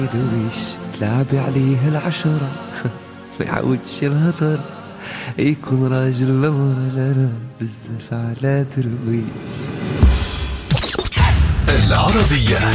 درويش تلعبي عليه العشرة ما يعودش الهضر يكون راجل لورا لا بزاف على درويش. العربية